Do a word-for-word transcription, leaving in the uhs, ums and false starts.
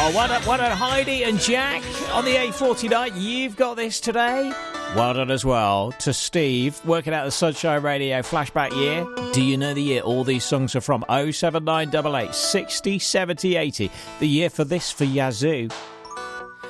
Oh, well done, well done, Heidi and Jack on the A forty-nine. You've got this today. Well done as well to Steve, working out the Sunshine Radio flashback year. Do you know the year all these songs are from? oh seven nine eight eight, sixty, seventy, eighty. The year for this for Yazoo.